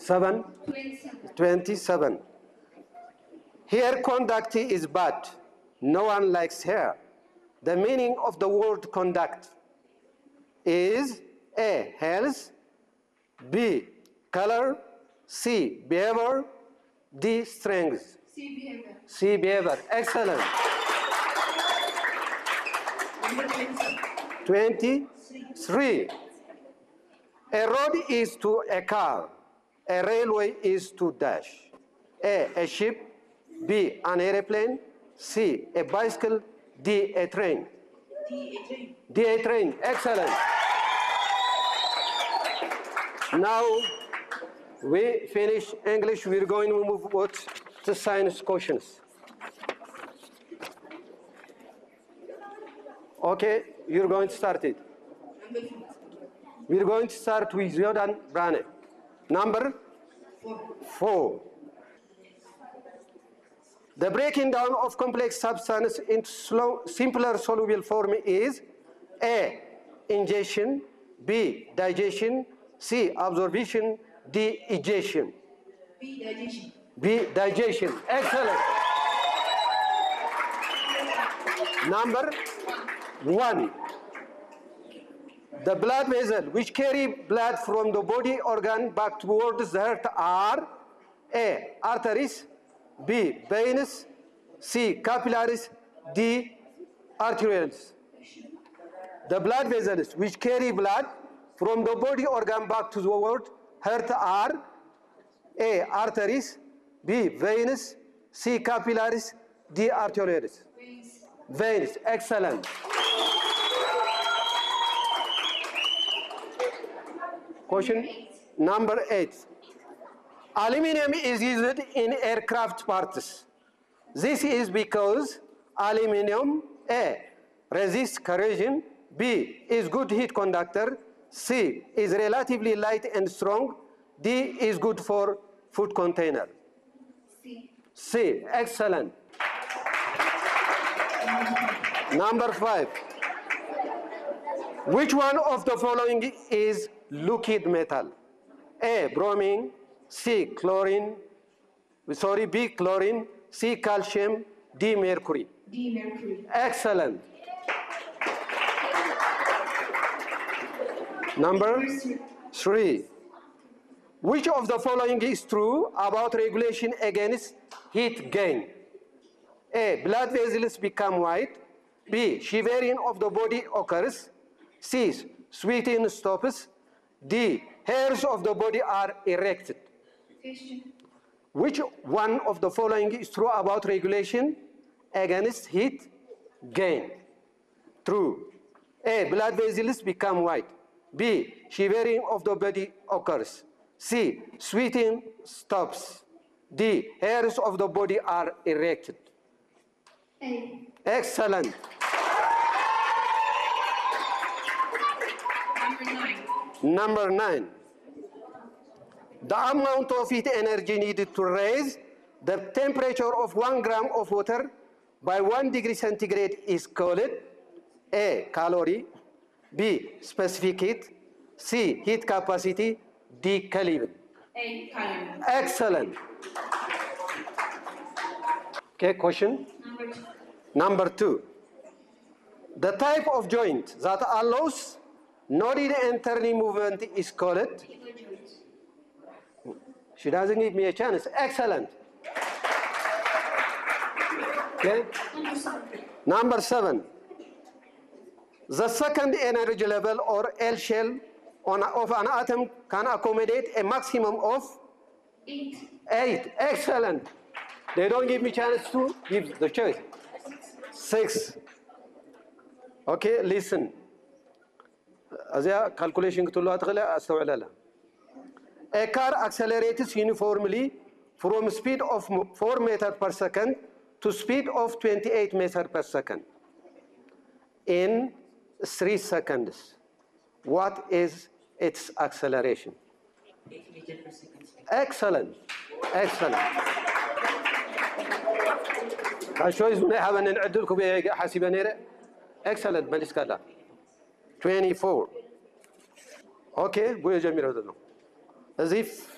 7? 27. Her conduct is bad. No one likes her. The meaning of the word conduct is A, health, B, color, C, behavior, D, strength. C, behavior. C, behavior. Excellent. 23. A road is to a car. A railway is to dash. A ship. B, an airplane. C, a bicycle. D, a train. D, a train. D, a train. Excellent. Now we finish English. We're going to move to science questions. Okay, you're going to start it. We're going to start with Jordan Brane. Number 4. The breaking down of complex substance into simpler soluble form is A, ingestion, B, digestion, C, absorption, D, egestion. B, digestion. B, digestion. Excellent. Number 1. The blood vessel which carry blood from the body organ back towards the heart are A, arteries, B, veins, C, capillaries, D, arterioles. The blood vessels which carry blood from the body organ back to the heart are A, arteries, B, veins, C, capillaries, D, arterioles. Veins. Excellent. Question number 8. Aluminum is used in aircraft parts. This is because aluminum A, resists corrosion, B, is good heat conductor, C, is relatively light and strong, D, is good for food container. C. C. Excellent. Number 5. Which one of the following is liquid metal? A, bromine, C, chlorine, B, chlorine, C, calcium, D, mercury. D, mercury. Excellent. Number 3. Which of the following is true about regulation against heat gain? A, blood vessels become white. B, shivering of the body occurs. C, sweating stops. D, hairs of the body are erected. Question. Which one of the following is true about regulation against heat gain? True. A, blood vessels become white. B, shivering of the body occurs. C, sweating stops. D, hairs of the body are erected. A. Excellent. Number 9. Number 9. The amount of heat energy needed to raise the temperature of 1 gram of water by 1 degree centigrade is called A, calorie, B, specific heat, C, heat capacity, D, Kelvin. A, calorie. Excellent. Okay, question Number 2. number 2. The type of joint that allows nodding and turning movement is called. Equal joint. She doesn't give me a chance. Excellent. Okay. Number 7. Number 7. The second energy level or L shell of an atom can accommodate a maximum of 8. 8. Excellent. They don't give me chance to give the choice. 6. Okay, listen. أزيا calculation كتلو أتغلى أستوعب لا. A car accelerates uniformly from speed of 4 meters per second to speed of 28 meters per second in 3 seconds. What is its acceleration? 8 meters per second. Excellent. Excellent. شوي زملاء حابين نعد لكم حاسبة نيرة. Excellent. ماليس كلا. 24. Okay. بويا جميل هذا. As if